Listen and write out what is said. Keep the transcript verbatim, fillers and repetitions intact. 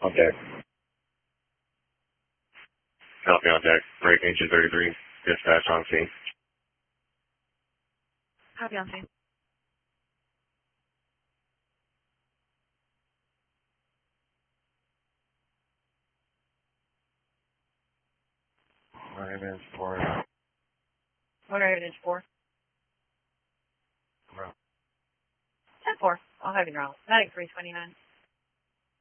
On deck. Copy on deck. Break engine thirty-three. Dispatch on scene. Copy on scene. One Raven four. One Raven inch four. Route. ten four. I'll have you route. Medic three twenty-nine.